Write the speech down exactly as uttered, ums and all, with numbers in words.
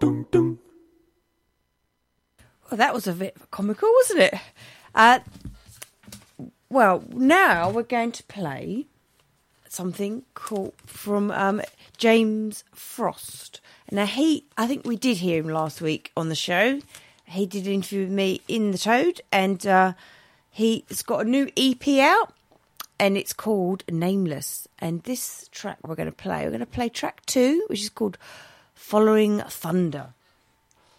Dum, dum. Well, that was a bit comical, wasn't it? Uh, well, now we're going to play something called from um, James Frost. Now, he, I think we did hear him last week on the show. He did an interview with me in The Toad, and uh, he's got a new E P out, and it's called Nameless. And this track we're going to play, we're going to play track two, which is called Following Thunder.